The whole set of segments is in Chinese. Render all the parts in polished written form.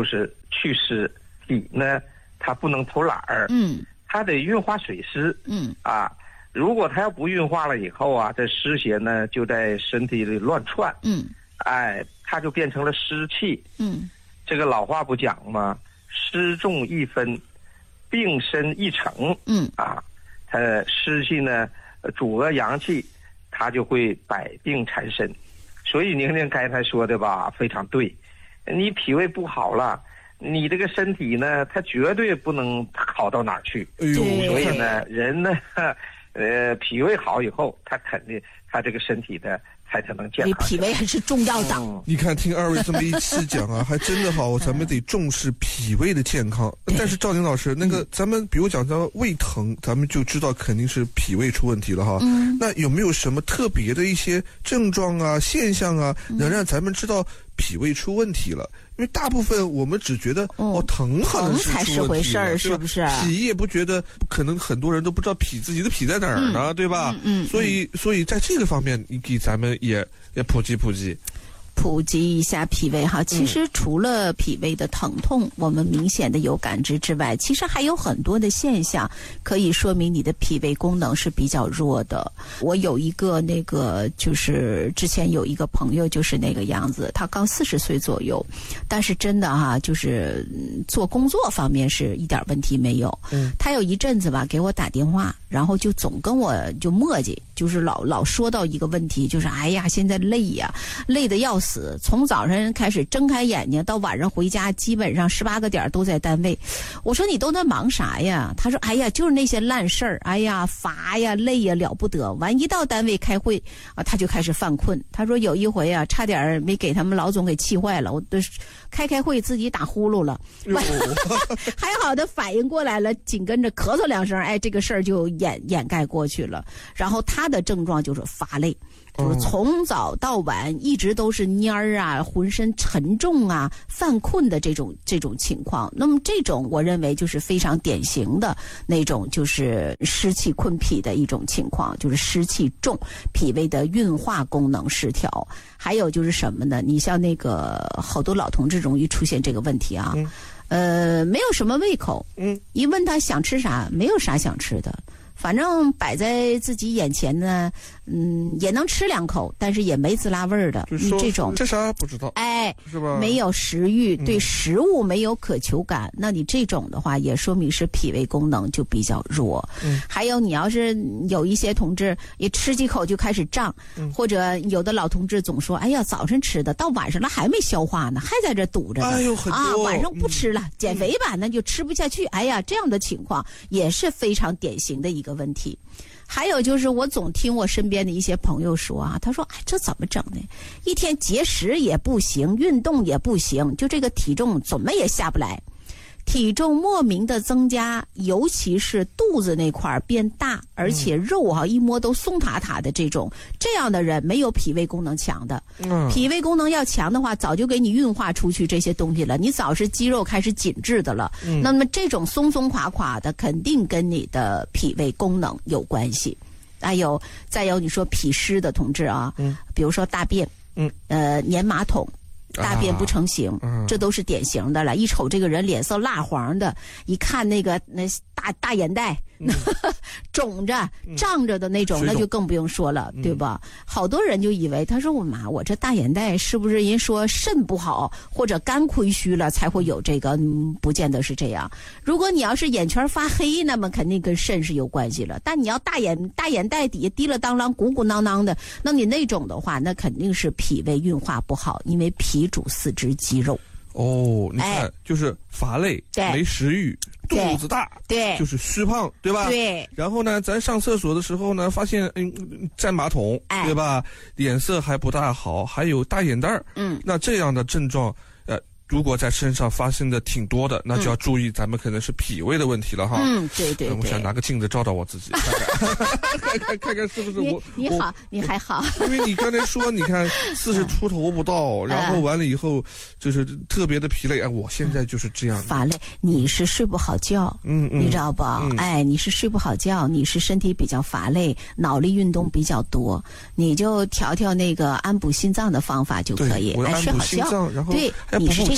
就是祛湿，体呢它不能偷懒儿，它得运化水湿，如果它要不运化了以后啊，这湿邪呢就在身体里乱窜，它就变成了湿气，这个老话不讲吗？湿重易分，病深易成，它湿气呢阻遏阳气，它就会百病缠身。所以宁宁刚才说的吧，非常对。你脾胃不好了，你这个身体呢，它绝对不能好到哪儿去。所以呢，人呢，脾胃好以后，他肯定他这个身体的才能健康。 脾胃还是重要的。 你看，听二位这么一细讲啊，还真的好，咱们得重视脾胃的健康。但是赵宁老师，那个咱们比如讲到胃疼，咱们就知道肯定是脾胃出问题了哈。那有没有什么特别的一些症状啊、现象啊，能让咱们知道脾胃出问题了？因为大部分我们只觉得疼可能是才是回事儿，是不是？ 脾也不觉得，可能很多人都不知道自己的脾在哪儿呢，对吧？所以在这个方面，你给咱们也普及一下脾胃哈。其实除了脾胃的疼痛我们明显的有感知之外，其实还有很多的现象可以说明你的脾胃功能是比较弱的。我有一个就是之前有一个朋友就是那个样子，他刚40岁左右，但是真的哈，就是做工作方面是一点问题没有。他有一阵子吧给我打电话，然后就总跟我就磨叽，就是老说到一个问题，就是哎呀现在累呀，累得要死，从早上开始睁开眼睛到晚上回家，基本上18个点都在单位。我说你都在忙啥呀？他说哎呀就是那些烂事儿，哎呀乏呀累呀了不得。完一到单位开会啊，他就开始犯困。他说有一回啊差点没给他们老总给气坏了，我都开会自己打呼噜了，还好的反应过来了，紧跟着咳嗽2声，哎这个事儿就掩盖过去了。然后他的症状就是乏累，就是从早到晚一直都是蔫儿啊，浑身沉重啊，犯困的这种情况。那么这种我认为就是非常典型的那种就是湿气困脾的一种情况，就是湿气重，脾胃的运化功能失调。还有就是什么呢？你像那个好多老同志容易出现这个问题啊，没有什么胃口，一问他想吃啥，没有啥想吃的。反正摆在自己眼前呢，也能吃2口，但是也没滋啦味儿的。这种这啥不知道，哎，是吧？ 没有食欲，对食物没有渴求感，那你这种的话，也说明是脾胃功能就比较弱。还有你要是有一些同志也吃几口就开始胀，或者有的老同志总说，哎呀，早晨吃的到晚上了还没消化呢，还在这堵着呢。 哎呦，很多晚上不吃了，减肥吧，那就吃不下去。哎呀，这样的情况也是非常典型的一个问题。还有就是我总听我身边的一些朋友说啊，他说哎这怎么整呢？一天节食也不行，运动也不行，就这个体重怎么也下不来。体重莫名的增加，尤其是肚子那块变大，而且肉啊一摸都松塌塌的这样的人没有脾胃功能强的。脾胃功能要强的话，早就给你运化出去这些东西了，你早是肌肉开始紧致的了。那么这种松松垮垮的，肯定跟你的脾胃功能有关系。再有你说脾湿的同志啊，比如说大便，粘马桶。大便不成形，这都是典型的了。一瞅这个人脸色蜡黄的，一看那大眼袋肿着胀着的那种，那就更不用说了，对吧？好多人就以为他说我这大眼袋是不是人说肾不好或者肝亏虚了才会有这个？不见得是这样。如果你要是眼圈发黑，那么肯定跟肾是有关系了。但你要大眼袋底下滴了当啷鼓鼓囊囊的，那你那种的话，那肯定是脾胃运化不好，因为脾主四肢肌肉。你看，就是乏累，没食欲，肚子大，对，就是虚胖，对吧？对。然后呢，咱上厕所的时候呢，发现占马桶，对吧？脸色还不大好，还有大眼袋。那这样的症状，如果在身上发生的挺多的，那就要注意，咱们可能是脾胃的问题了哈。对。我想拿个镜子照照我自己，看看是不是我。 你好，你还好。 因为你刚才说，你看40出头不到，然后完了以后就是特别的疲累。我现在就是这样。 乏累，你是睡不好觉，你知道不？你是睡不好觉，你是身体比较乏累，脑力运动比较多，你就调那个安补心脏的方法就可以。 我安补心脏，然后对，你是这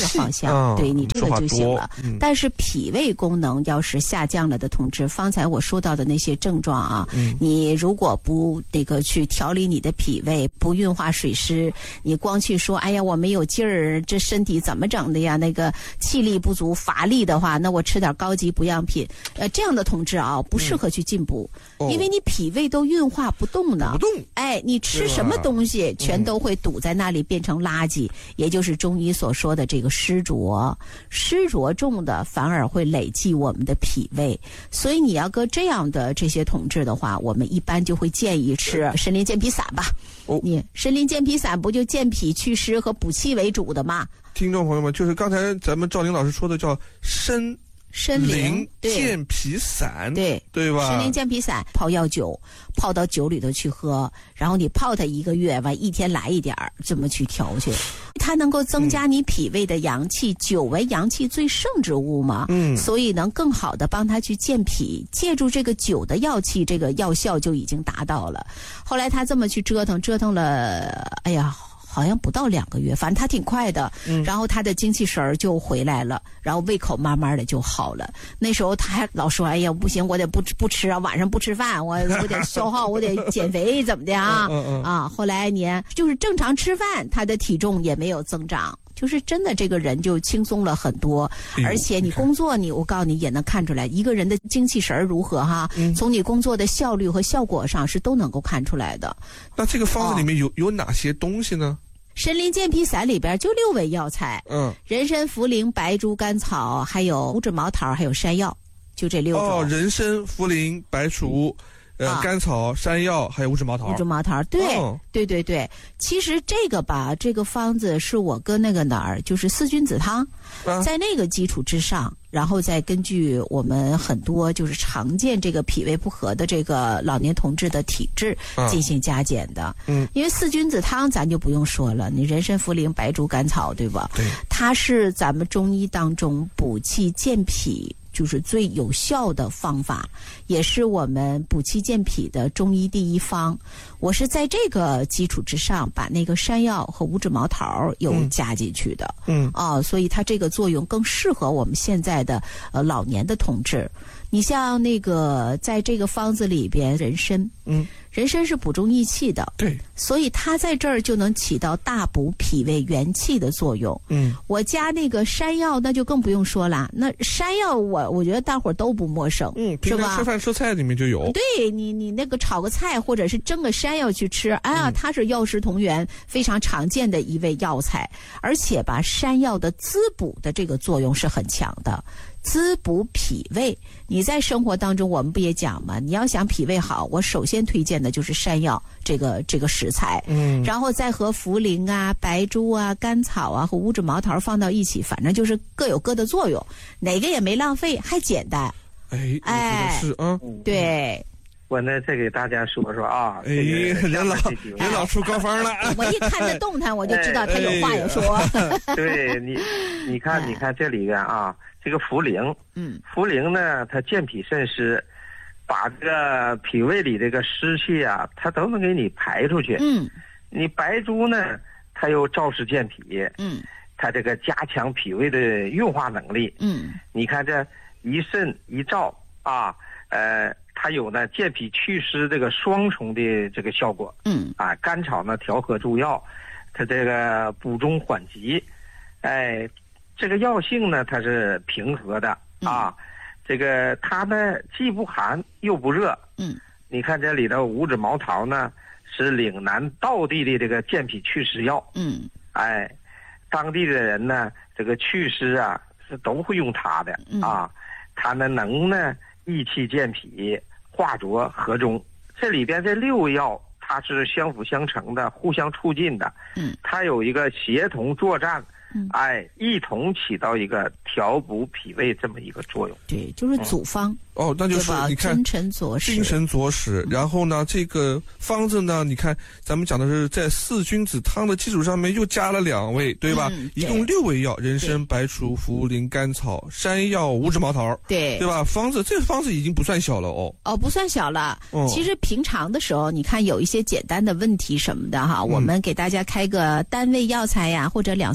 个方向，对你这个就行了。但是脾胃功能要是下降了的同志，方才我说到的那些症状啊，你如果不去调理你的脾胃，不运化水湿，你光去说哎呀我没有劲儿，这身体怎么整的呀，那个气力不足乏力的话，那我吃点高级补养品，这样的同志啊不适合去进补，因为你脾胃都运化不动呢，你吃什么东西全都会堵在那里变成垃圾，也就是中医所说的这个湿浊重的反而会累积我们的脾胃，所以你要搁这样的这些同志的话，我们一般就会建议吃参苓健脾散吧。你参苓健脾散不就健脾祛湿和补气为主的吗？ 听众朋友们，就是刚才咱们赵玲老师说的叫参苓健脾散，对吧？ 参苓健脾散泡药酒，泡到酒里头去喝，然后你泡它1个月，完一天来一点儿，这么去调去，它能够增加你脾胃的阳气，酒为阳气最盛之物嘛，所以能更好的帮它去健脾，借助这个酒的药气，这个药效就已经达到了。后来他这么去折腾了，哎呀。好像不到2个月，反正他挺快的，然后他的精气神儿就回来了，然后胃口慢慢的就好了。那时候他还老说，哎呀不行，我得不吃啊，晚上不吃饭，我得消耗，我得减肥怎么的啊？后来你就是正常吃饭，他的体重也没有增长。就是真的这个人就轻松了很多，而且你工作我告诉你也能看出来一个人的精气神如何哈，从你工作的效率和效果上是都能够看出来的。 那这个方子里面有哪些东西呢？ 参苓健脾散里边就6味药材，人参、茯苓、白术、甘草，还有五指毛桃，还有山药，就这6种。 人参、茯苓、白术。甘草、山药还有五指毛桃。对，其实这个吧，这个方子是我跟那个就是四君子汤，在那个基础之上，然后再根据我们很多就是常见这个脾胃不和的这个老年同志的体质进行加减的。因为四君子汤咱就不用说了，你人参、茯苓、白术、甘草，对吧？对，它是咱们中医当中补气健脾。就是最有效的方法，也是我们补气健脾的中医第一方。我是在这个基础之上，把那个山药和五指毛桃又加进去的。所以它这个作用更适合我们现在的老年的同志。你像那个在这个方子里边，人参，人参是补中益气的，对，所以它在这儿就能起到大补脾胃元气的作用。我加那个山药，那就更不用说了。那山药我觉得大伙儿都不陌生， 平常吃饭吃菜里面就有。 对，你那个炒个菜或者是蒸个山药去吃，它是药食同源，非常常见的一味药材，而且吧，山药的滋补的这个作用是很强的。滋补脾胃，你在生活当中我们不也讲吗？你要想脾胃好，我首先推荐的就是山药这个食材，然后再和茯苓啊、白术啊、甘草啊和五指毛桃放到一起，反正就是各有各的作用，哪个也没浪费，还简单。 是啊， 对。 我呢，再给大家说说啊， 人老出高方了。 我一看他动弹，我就知道他有话要说。 对你看这里边啊，这个茯苓，茯苓呢，它健脾渗湿，把这个脾胃里这个湿气啊，它都能给你排出去。你白术呢，它又燥湿健脾，它这个加强脾胃的运化能力。你看这一渗一燥啊，它有呢健脾祛湿这个双重的这个效果。甘草呢调和助药，它这个补中缓急，这个药性呢它是平和的啊，这个它呢既不寒又不热。你看这里头五指毛桃呢是岭南道地的这个健脾祛湿药。当地的人呢这个祛湿啊是都会用它的啊，它呢能呢益气健脾，化浊和中。这里边这6味药它是相辅相成的，互相促进的。它有一个协同作战，一同起到一个调补脾胃这么一个作用。 对，就是组方。 那就是你看精神佐使，然后呢这个方子呢，你看咱们讲的是在四君子汤的基础上面又加了2味，对吧？一共6味药，人参、白术、茯苓、甘草、山药、五指毛桃，对吧？这个方子已经不算小了不算小了。其实平常的时候你看有一些简单的问题什么的哈，我们给大家开个单味药材呀，或者2、3味药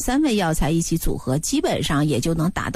药材一起组合，基本上也就能达到